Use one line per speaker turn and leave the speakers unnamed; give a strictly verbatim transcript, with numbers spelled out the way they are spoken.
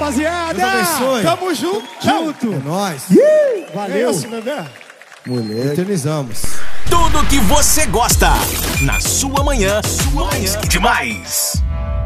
rapaziada.
Deus abençoe.
Tamo junto.
Junto. É nóis.
Valeu. É isso, bebê.
Mulher. Eternizamos.
Tudo que você gosta. Na sua manhã. Sua manhã. Que demais.